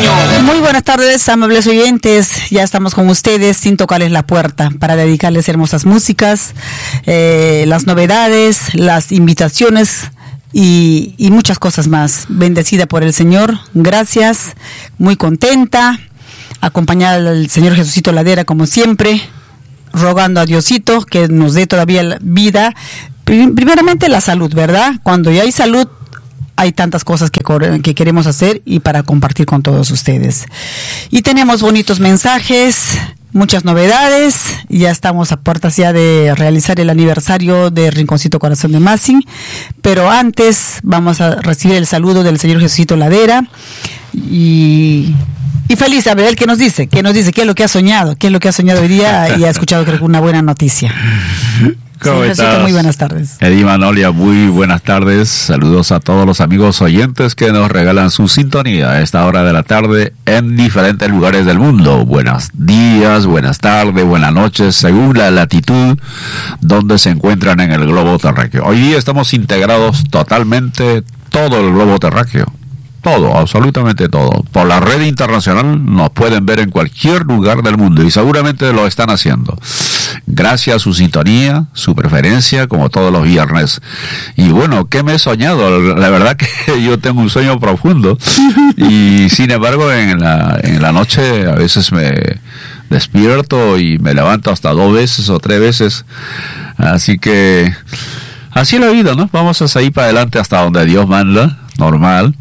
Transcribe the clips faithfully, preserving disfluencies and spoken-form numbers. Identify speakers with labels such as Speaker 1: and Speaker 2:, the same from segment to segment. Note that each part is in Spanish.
Speaker 1: Muy buenas tardes, amables oyentes. Ya estamos con ustedes sin tocarles la puerta para dedicarles hermosas músicas, eh, las novedades, las invitaciones y, y muchas cosas más. Bendecida por el Señor, gracias, muy contenta, acompañada del Señor Jesucito Ladera como siempre, rogando a Diosito que nos dé todavía la vida, primeramente la salud, ¿verdad? Cuando ya hay salud, hay tantas cosas que, que queremos hacer y para compartir con todos ustedes. Y tenemos bonitos mensajes, muchas novedades. Ya estamos a puertas ya de realizar el aniversario de Rinconcito Corazón de Massing. Pero antes vamos a recibir el saludo del señor Jesucito Ladera. Y, y feliz, a ver, ¿qué nos dice? ¿Qué nos dice? ¿Qué es lo que ha soñado? ¿Qué es lo que ha soñado hoy día? Y ha escuchado, creo que una buena noticia.
Speaker 2: ¿Cómo
Speaker 1: sí,
Speaker 2: estás?
Speaker 1: Muy buenas tardes.
Speaker 2: Eddie Manolia, muy buenas tardes. Saludos a todos los amigos oyentes que nos regalan su sintonía a esta hora de la tarde en diferentes lugares del mundo. Buenos días, buenas tardes, buenas noches, según la latitud donde se encuentran en el globo terráqueo. Hoy día estamos integrados totalmente todo el globo terráqueo. Todo, absolutamente todo. Por la red internacional nos pueden ver en cualquier lugar del mundo y seguramente lo están haciendo. Gracias a su sintonía, su preferencia, como todos los viernes. Y bueno, ¿qué me he soñado? La verdad que yo tengo un sueño profundo y sin embargo en la, en la noche a veces me despierto y me levanto hasta dos veces o tres veces. Así que así es la vida, ¿no? Vamos a seguir para adelante hasta donde Dios manda, normal.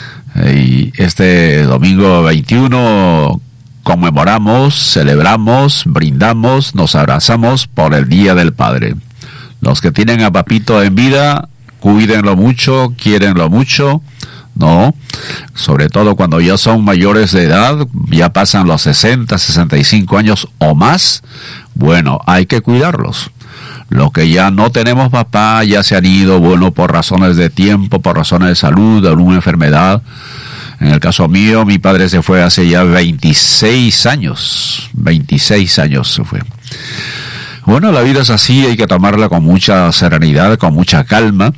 Speaker 2: Y este domingo veintiuno conmemoramos, celebramos, brindamos, nos abrazamos por el Día del Padre. Los que tienen a papito en vida, cuídenlo mucho, quiérenlo mucho, ¿no? Sobre todo cuando ya son mayores de edad, ya pasan los sesenta, sesenta y cinco años o más, bueno, hay que cuidarlos. Los que ya no tenemos papá, ya se han ido, bueno, por razones de tiempo, por razones de salud, de alguna enfermedad. En el caso mío, mi padre se fue hace ya veintiséis años. veintiséis años se fue. Bueno, la vida es así, hay que tomarla con mucha serenidad, con mucha calma.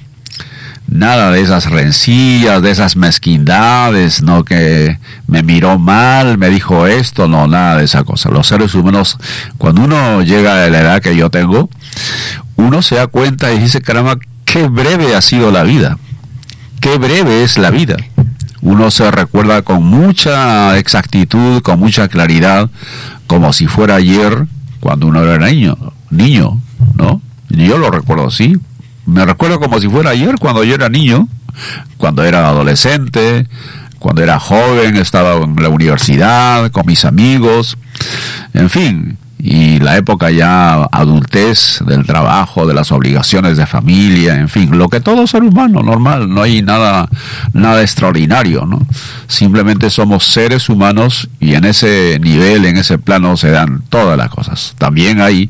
Speaker 2: Nada de esas rencillas, de esas mezquindades, no que me miró mal, me dijo esto, no, nada de esa cosa. Los seres humanos, cuando uno llega a la edad que yo tengo, uno se da cuenta y dice, caramba, qué breve ha sido la vida, qué breve es la vida. Uno se recuerda con mucha exactitud, con mucha claridad, como si fuera ayer, cuando uno era niño, niño, ¿no? Y yo lo recuerdo así. Me recuerdo como si fuera ayer, cuando yo era niño, cuando era adolescente, cuando era joven, estaba en la universidad, con mis amigos, en fin, y la época ya adultez del trabajo, de las obligaciones de familia, en fin, lo que todo ser humano, normal, no hay nada, nada extraordinario, ¿no? Simplemente somos seres humanos y en ese nivel, en ese plano se dan todas las cosas. También hay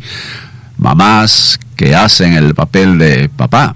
Speaker 2: mamás que hacen el papel de papá,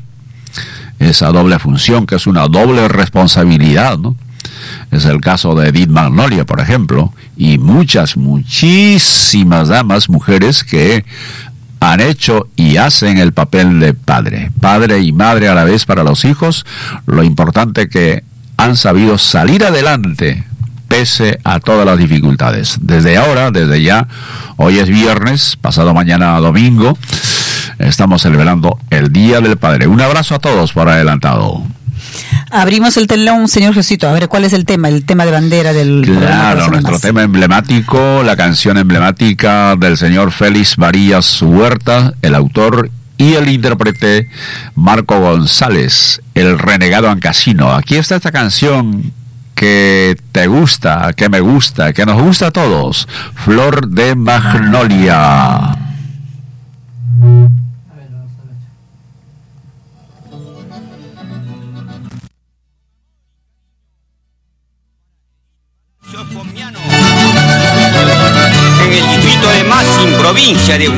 Speaker 2: esa doble función que es una doble responsabilidad, ¿no? Es el caso de Edith Magnolia, por ejemplo, y muchas, muchísimas damas, mujeres que han hecho y hacen el papel de padre, padre y madre a la vez para los hijos. Lo importante que han sabido salir adelante pese a todas las dificultades. Desde ahora, desde ya, hoy es viernes, pasado mañana domingo, estamos celebrando el Día del Padre. Un abrazo a todos por adelantado.
Speaker 1: Abrimos el telón, señor Jesucito. A ver, ¿cuál es el tema? El tema de bandera del...
Speaker 2: Claro, nuestro más. tema emblemático, la canción emblemática del señor Félix Varillas Huerta, el autor y el intérprete Marco González, el renegado ancasino. Aquí está esta canción que te gusta, que me gusta, que nos gusta a todos. Flor de Magnolia.
Speaker 3: En el distrito de Massing, provincia de